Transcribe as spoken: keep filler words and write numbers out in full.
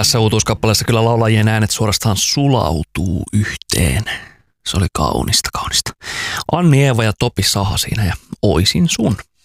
Tässä uutuuskappaleessa kyllä laulajien äänet suorastaan sulautuu yhteen. Se oli kaunista, kaunista. Anni Eeva ja Topi Saha siinä ja Oisin sun.